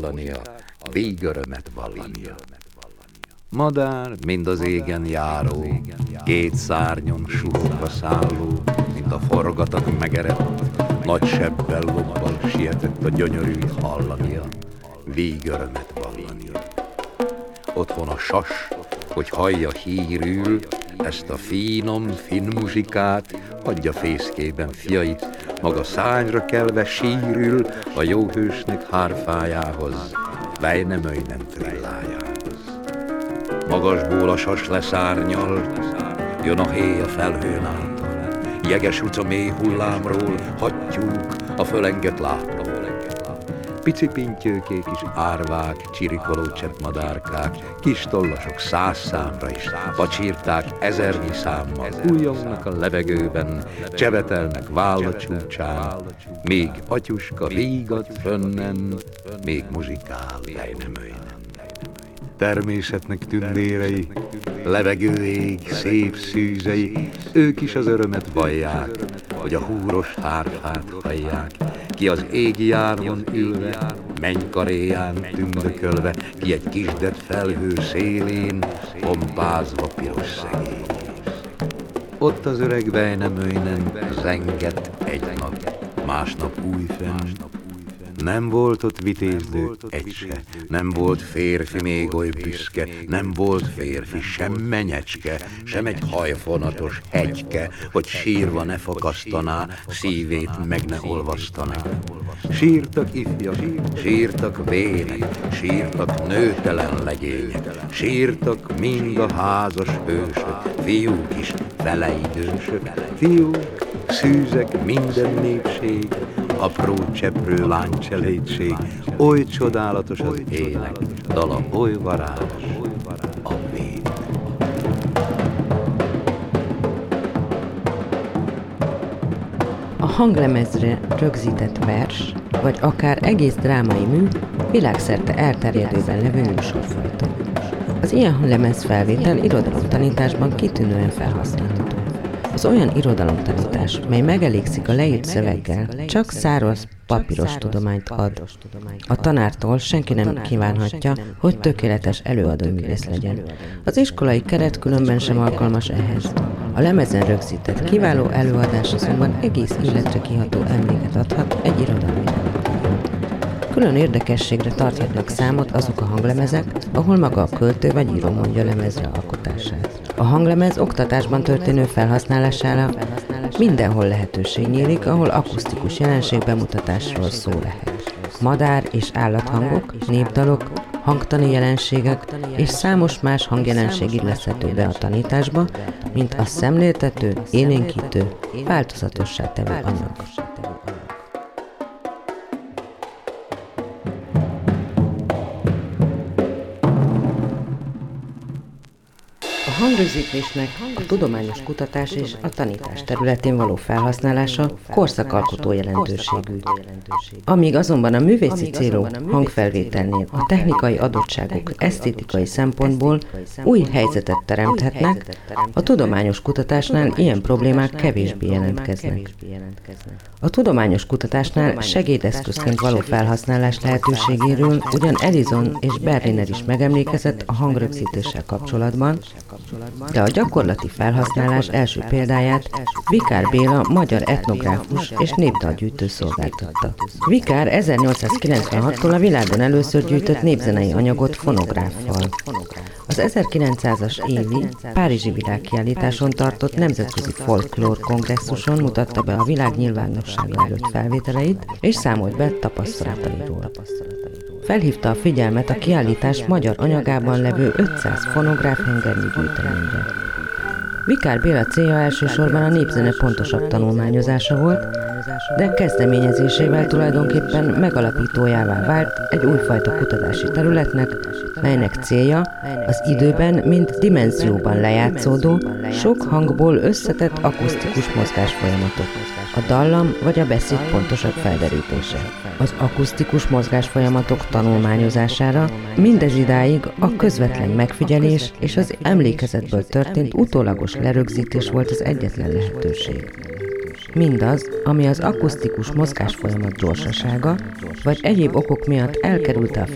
hallania, végörömet vallania. Madár, mind az égen járó, két szárnyon suhogva szálló, mint a forgatag megerett, nagy sebbel lobbal sietett a gyönyörűt hallania, végörömet vallania. Otthon a sas, hogy hallja hírül, ezt a finom, finn muzsikát, hagyja fészkében fiait, maga szányra kelve sírül a jó hősnek hárfájához, Väinämöinen trillájához. Magasból a sas leszárnyal, jön a héj a felhőn által, jeges utca mély hullámról, hattyúk a fölengett lábbal. Pici pintyőkék is árvák, csirikoló cseppmadárkák, kis tollasok 100 számra is pacsírták 1000 számmal, újjongnak a levegőben, csevetelnek válla csúcsán, még atyuska vígat fönnen, még muzsikál Väinämöinen. Természetnek tündérei, levegő ég, szép szűzei, ők is az örömet vallják, hogy a húros hárfát hallják, ki az égi jármon ülve, mennykaréján tündökölve, ki egy kisdett felhő szélén, pompázva piros szegény. Ott az öreg Väinämöinen zengett egy nap, másnap újfenn. Nem volt ott vitézlő egy se, nem volt férfi még oly büszke, nem volt férfi sem menyecske, sem egy hajfonatos hegyke, hogy sírva ne fakasztaná, szívét meg ne olvasztaná. Sírtak ifjak, sírtak vének, sírtak nőtelen legények, sírtak mind a házas hősök, fiúk is feleidősök, fiúk, szűzek minden népség, apró cseprő láncselédség, oly csodálatos az ének, dala oly varázs, a vét. A hanglemezre rögzített vers, vagy akár egész drámai mű, világszerte elterjedőben levő műsorfajta. Az ilyen lemezfelvétel irodalomtanításban kitűnően felhasználható. Az olyan irodalomtanítás, mely megelégszik a leírt szöveggel, csak száraz papíros tudományt ad. A tanártól senki nem kívánhatja, hogy tökéletes előadóművész legyen. Az iskolai keret különben sem alkalmas ehhez. A lemezen rögzített kiváló előadás azonban egész életre kiható emléket adhat egy irodalmi darabról. Külön érdekességre tarthatnak számot azok a hanglemezek, ahol maga a költő vagy író mondja lemezre alkotását. A hanglemez oktatásban történő felhasználására mindenhol lehetőség nyílik, ahol akusztikus jelenség bemutatásról szó lehet. Madár és állathangok, népdalok, hangtani jelenségek és számos más hangjelenség illeszthető be a tanításba, mint a szemléltető, élénkítő, változatossá tevő anyag. A hangrögzítésnek a tudományos kutatás és a tanítás területén való felhasználása korszakalkotó jelentőségű. Amíg azonban a művészi célú hangfelvételnél a technikai adottságok esztétikai szempontból új helyzetet teremthetnek, a tudományos kutatásnál ilyen problémák kevésbé jelentkeznek. A tudományos kutatásnál segédeszközként való felhasználás lehetőségéről ugyan Edison és Berliner is megemlékezett a hangrögzítéssel kapcsolatban, de a gyakorlati felhasználás első példáját Vikár Béla magyar etnográfus és népdalgyűjtő szolgáltatta. Vikár 1896-tól a világon először gyűjtött népzenei anyagot fonográffal. Az 1900-as évi Párizsi világkiállításon tartott nemzetközi folklór kongresszuson mutatta be a világ nyilvánossága előtt felvételeit, és számolt be tapasztalatairól. Felhívta a figyelmet a kiállítás magyar anyagában levő 500 fonográf hengernyi gyűjteményre. Vikár Béla célja elsősorban a népzene pontosabb tanulmányozása volt, de kezdeményezésével tulajdonképpen megalapítójává vált egy újfajta kutatási területnek, melynek célja az időben, mint dimenzióban lejátszódó, sok hangból összetett akusztikus mozgásfolyamatok, a dallam vagy a beszéd pontosabb felderítése. Az akusztikus mozgásfolyamatok tanulmányozására mindezidáig a közvetlen megfigyelés és az emlékezetből történt utólagos lerögzítés volt az egyetlen lehetőség. Mindaz, ami az akusztikus mozgásfolyamat gyorsasága, vagy egyéb okok miatt elkerülte a